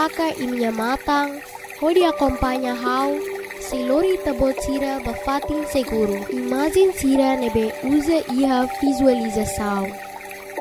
saka imnya matang, hodi acompanha hau, Selori tabot sira bafatin seguro. Imagem sira nebe usa iha visualização.